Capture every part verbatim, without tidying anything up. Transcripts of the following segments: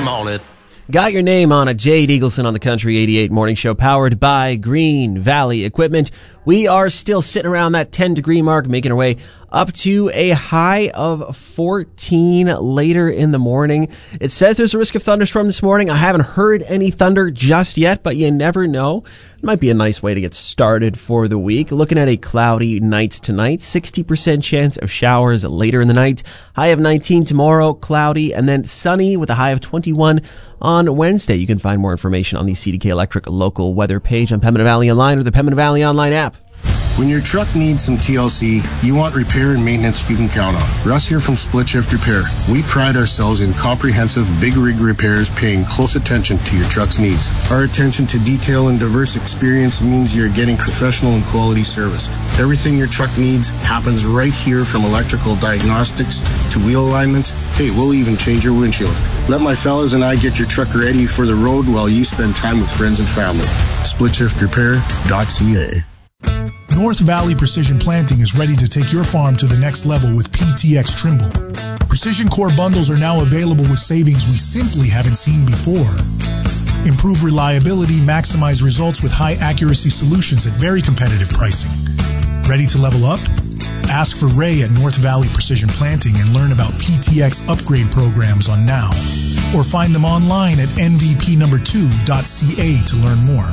name on it. Got your name on it. Jade Eagleson on the Country eighty-eight Morning Show, powered by Green Valley Equipment. We are still sitting around that ten degree mark, making our way up to a high of fourteen later in the morning. It says there's a risk of thunderstorm this morning. I haven't heard any thunder just yet, but you never know. It might be a nice way to get started for the week. Looking at a cloudy night tonight, sixty percent chance of showers later in the night. High of nineteen tomorrow, cloudy, and then sunny with a high of twenty-one on Wednesday. You can find more information on the C D K Electric local weather page on Pembina Valley Online or the Pembina Valley Online app. When your truck needs some T L C, you want repair and maintenance you can count on. Russ here from Split Shift Repair. We pride ourselves in comprehensive big rig repairs, paying close attention to your truck's needs. Our attention to detail and diverse experience means you're getting professional and quality service. Everything your truck needs happens right here, from electrical diagnostics to wheel alignments. Hey, we'll even change your windshield. Let my fellas and I get your truck ready for the road while you spend time with friends and family. split shift repair dot c a. North Valley Precision Planting is ready to take your farm to the next level with P T X Trimble. Precision Core bundles are now available with savings we simply haven't seen before. Improve reliability, maximize results with high accuracy solutions at very competitive pricing. Ready to level up? Ask for Ray at North Valley Precision Planting and learn about P T X upgrade programs on Now. Or find them online at N V P number two dot c a to learn more.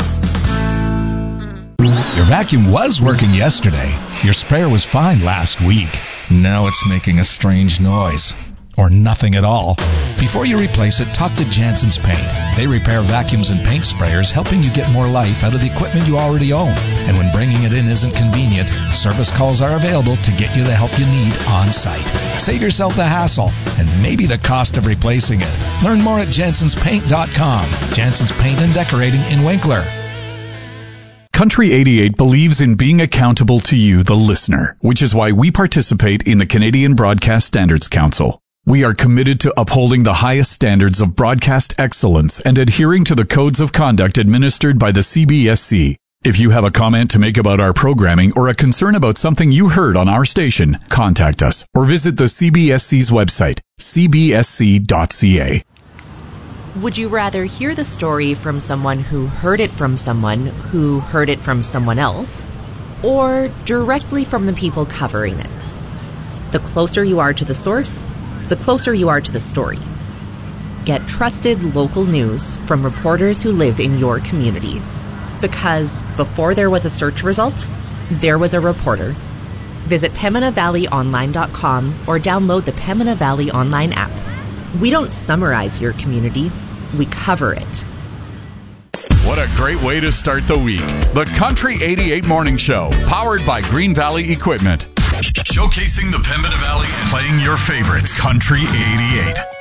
Your vacuum was working yesterday. Your sprayer was fine last week. Now it's making a strange noise. Or nothing at all. Before you replace it, talk to Jansen's Paint. They repair vacuums and paint sprayers, helping you get more life out of the equipment you already own. And when bringing it in isn't convenient, service calls are available to get you the help you need on site. Save yourself the hassle and maybe the cost of replacing it. Learn more at jansens paint dot com. Jansen's Paint and Decorating in Winkler. Country eighty-eight believes in being accountable to you, the listener, which is why we participate in the Canadian Broadcast Standards Council. We are committed to upholding the highest standards of broadcast excellence and adhering to the codes of conduct administered by the C B S C. If you have a comment to make about our programming or a concern about something you heard on our station, contact us or visit the C B S C's website, c b s c dot c a. Would you rather hear the story from someone who heard it from someone who heard it from someone else, or directly from the people covering it? The closer you are to the source, the closer you are to the story. Get trusted local news from reporters who live in your community. Because before there was a search result, there was a reporter. Visit Pembina Valley Online dot com or download the Pembina Valley Online app. We don't summarize your community, we cover it. What a great way to start the week. The Country eighty-eight Morning Show, powered by Green Valley Equipment. Showcasing the Pembina Valley and playing your favorites. Country eighty-eight.